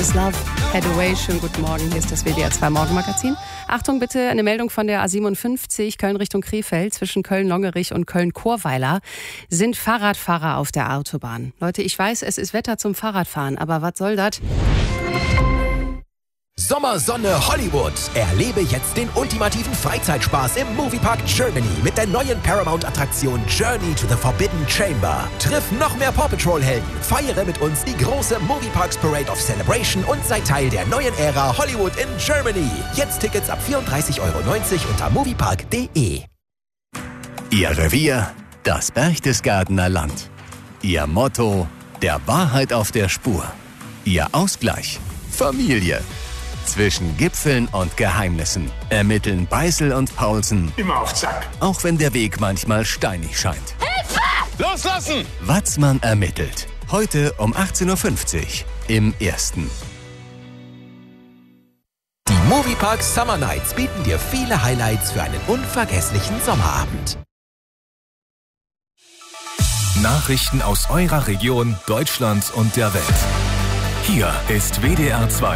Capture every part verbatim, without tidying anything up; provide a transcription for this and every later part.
This Love Had Away. Schönen guten Morgen, hier ist das W D R zwei Morgenmagazin. Achtung bitte, eine Meldung von der A siebenundfünfzig, Köln Richtung Krefeld, zwischen Köln-Longerich und Köln-Chorweiler sind Fahrradfahrer auf der Autobahn. Leute, ich weiß, es ist Wetter zum Fahrradfahren, aber was soll das? Sommersonne Hollywood. Erlebe jetzt den ultimativen Freizeitspaß im Moviepark Germany mit der neuen Paramount-Attraktion Journey to the Forbidden Chamber. Triff noch mehr Paw Patrol-Helden, feiere mit uns die große Movieparks Parade of Celebration und sei Teil der neuen Ära Hollywood in Germany. Jetzt Tickets ab vierunddreißig Euro neunzig unter moviepark punkt de. Ihr Revier, das Berchtesgadener Land. Ihr Motto, der Wahrheit auf der Spur. Ihr Ausgleich, Familie. Zwischen Gipfeln und Geheimnissen ermitteln Beißel und Paulsen. Immer auf Zack. Auch wenn der Weg manchmal steinig scheint. Hilfe! Loslassen! Watzmann ermittelt. Heute um achtzehn Uhr fünfzig im Ersten. Die Moviepark Summer Nights bieten dir viele Highlights für einen unvergesslichen Sommerabend. Nachrichten aus eurer Region, Deutschland und der Welt. Hier ist W D R zwei.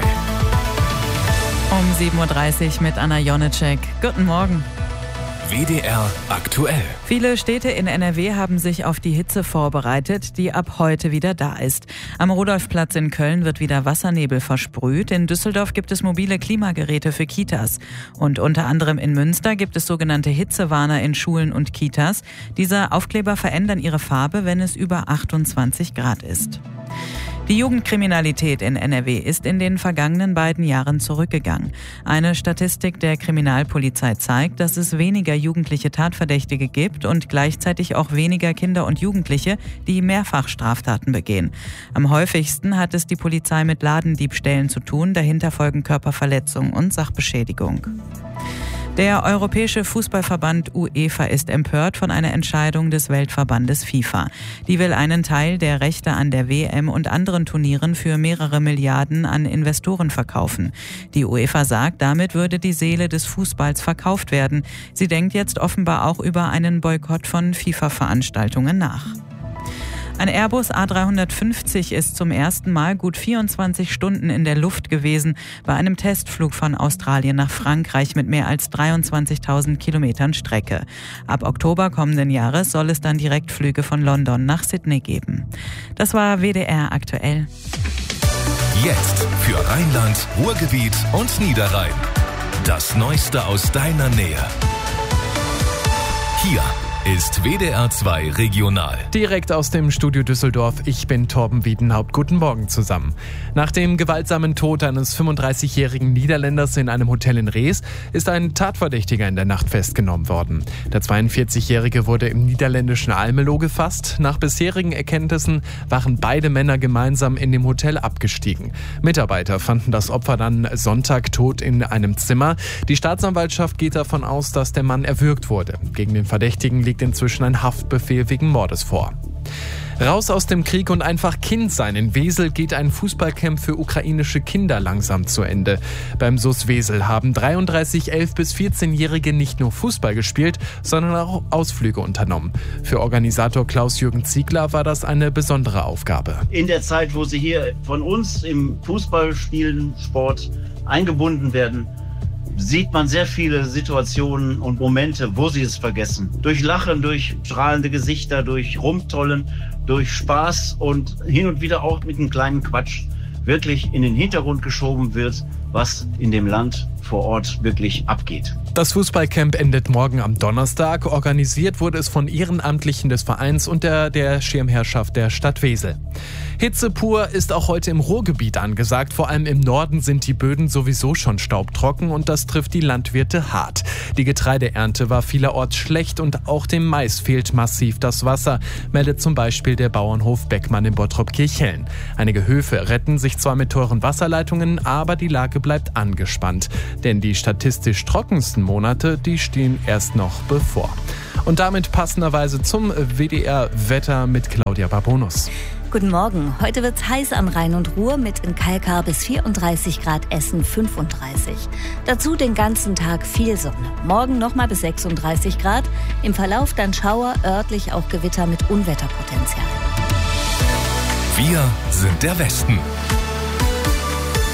Um sieben Uhr dreißig mit Anna Jonitschek. Guten Morgen. W D R aktuell. Viele Städte in N R W haben sich auf die Hitze vorbereitet, die ab heute wieder da ist. Am Rudolfplatz in Köln wird wieder Wassernebel versprüht. In Düsseldorf gibt es mobile Klimageräte für Kitas. Und unter anderem in Münster gibt es sogenannte Hitzewarner in Schulen und Kitas. Diese Aufkleber verändern ihre Farbe, wenn es über achtundzwanzig Grad ist. Die Jugendkriminalität in N R W ist in den vergangenen beiden Jahren zurückgegangen. Eine Statistik der Kriminalpolizei zeigt, dass es weniger jugendliche Tatverdächtige gibt und gleichzeitig auch weniger Kinder und Jugendliche, die Mehrfachstraftaten begehen. Am häufigsten hat es die Polizei mit Ladendiebstählen zu tun, dahinter folgen Körperverletzung und Sachbeschädigung. Der Europäische Fußballverband UEFA ist empört von einer Entscheidung des Weltverbandes FIFA. Die will einen Teil der Rechte an der W M und anderen Turnieren für mehrere Milliarden an Investoren verkaufen. Die UEFA sagt, damit würde die Seele des Fußballs verkauft werden. Sie denkt jetzt offenbar auch über einen Boykott von FIFA-Veranstaltungen nach. Ein Airbus A dreihundertfünfzig ist zum ersten Mal gut vierundzwanzig Stunden in der Luft gewesen bei einem Testflug von Australien nach Frankreich mit mehr als dreiundzwanzigtausend Kilometern Strecke. Ab Oktober kommenden Jahres soll es dann Direktflüge von London nach Sydney geben. Das war W D R aktuell. Jetzt für Rheinland, Ruhrgebiet und Niederrhein. Das Neueste aus deiner Nähe. Hier ist W D R zwei Regional. Direkt aus dem Studio Düsseldorf, ich bin Torben Wiedenhaupt. Guten Morgen zusammen. Nach dem gewaltsamen Tod eines fünfunddreißigjährigen Niederländers in einem Hotel in Rees ist ein Tatverdächtiger in der Nacht festgenommen worden. Der zweiundvierzigjährige wurde im niederländischen Almelo gefasst. Nach bisherigen Erkenntnissen waren beide Männer gemeinsam in dem Hotel abgestiegen. Mitarbeiter fanden das Opfer dann Sonntag tot in einem Zimmer. Die Staatsanwaltschaft geht davon aus, dass der Mann erwürgt wurde. Gegen den Verdächtigen liegt inzwischen ein Haftbefehl wegen Mordes vor. Raus aus dem Krieg und einfach Kind sein. In Wesel geht ein Fußballcamp für ukrainische Kinder langsam zu Ende. Beim S U S Wesel haben dreiunddreißig elf- bis vierzehnjährige nicht nur Fußball gespielt, sondern auch Ausflüge unternommen. Für Organisator Klaus-Jürgen Ziegler war das eine besondere Aufgabe. In der Zeit, wo sie hier von uns im Fußballspielen, Sport eingebunden werden, sieht man sehr viele Situationen und Momente, wo sie es vergessen. Durch Lachen, durch strahlende Gesichter, durch Rumtollen, durch Spaß und hin und wieder auch mit einem kleinen Quatsch wirklich in den Hintergrund geschoben wird, was in dem Land vor Ort wirklich abgeht. Das Fußballcamp endet morgen am Donnerstag. Organisiert wurde es von Ehrenamtlichen des Vereins und der, der Schirmherrschaft der Stadt Wesel. Hitze pur ist auch heute im Ruhrgebiet angesagt. Vor allem im Norden sind die Böden sowieso schon staubtrocken und das trifft die Landwirte hart. Die Getreideernte war vielerorts schlecht und auch dem Mais fehlt massiv das Wasser, meldet zum Beispiel der Bauernhof Beckmann in Bottrop-Kirchhellen. Einige Höfe retten sich zwar mit teuren Wasserleitungen, aber die Lage bleibt angespannt. Denn die statistisch trockensten Monate, die stehen erst noch bevor. Und damit passenderweise zum W D R-Wetter mit Claudia Barbonus. Guten Morgen. Heute wird's heiß am Rhein und Ruhr mit in Kalkar bis vierunddreißig Grad, Essen fünfunddreißig. Dazu den ganzen Tag viel Sonne. Morgen nochmal bis sechsunddreißig Grad. Im Verlauf dann Schauer, örtlich auch Gewitter mit Unwetterpotenzial. Wir sind der Westen.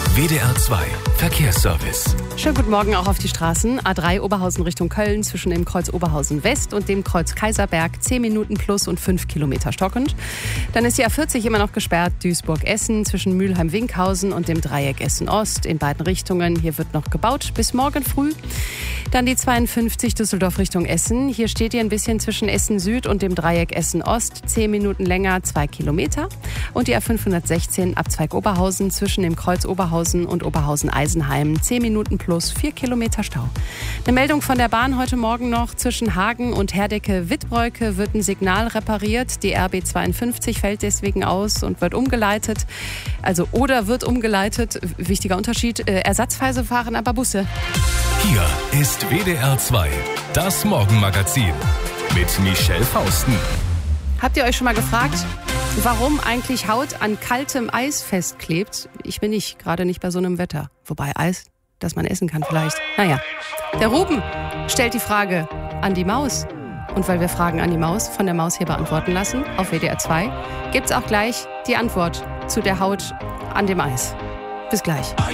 W D R zwei Verkehrsservice. Schönen guten Morgen auch auf die Straßen. A drei Oberhausen Richtung Köln zwischen dem Kreuz Oberhausen West und dem Kreuz Kaiserberg zehn Minuten plus und fünf Kilometer stockend. Dann ist die A vierzig immer noch gesperrt, Duisburg-Essen zwischen Mülheim-Winkhausen und dem Dreieck Essen-Ost in beiden Richtungen. Hier wird noch gebaut bis morgen früh. Dann die zweiundfünfzig Düsseldorf Richtung Essen. Hier steht ihr ein bisschen zwischen Essen Süd und dem Dreieck Essen-Ost. zehn Minuten länger, zwei Kilometer. Und die A fünfhundertsechzehn Abzweig Oberhausen zwischen dem Kreuz Oberhausen und Oberhausen-Eisenheim. zehn Minuten plus vier Kilometer Stau. Eine Meldung von der Bahn heute Morgen noch. Zwischen Hagen und Herdecke-Wittbreuke wird ein Signal repariert. Die R B zweiundfünfzig fällt deswegen aus und wird umgeleitet. Also oder wird umgeleitet. Wichtiger Unterschied. Äh, ersatzweise fahren aber Busse. Hier ist W D R zwei, das Morgenmagazin mit Michelle Fausten. Habt ihr euch schon mal gefragt, warum eigentlich Haut an kaltem Eis festklebt? Ich bin nicht, gerade nicht bei so einem Wetter. Wobei Eis, das man essen kann vielleicht. Naja, der Ruben stellt die Frage an die Maus. Und weil wir Fragen an die Maus von der Maus hier beantworten lassen, auf W D R zwei, gibt's auch gleich die Antwort zu der Haut an dem Eis. Bis gleich.